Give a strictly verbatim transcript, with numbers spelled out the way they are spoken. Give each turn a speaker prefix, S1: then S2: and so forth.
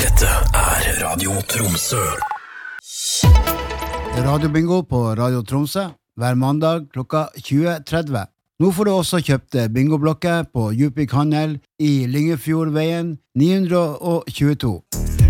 S1: Dette er Radio Tromsø.
S2: Radiobingo på Radio Tromsø hver mandag klokka tjue tretti. Nå får du også kjøpt bingoblokker på Djupvik Handel i Lyngefjordveien ni hundre tjueto.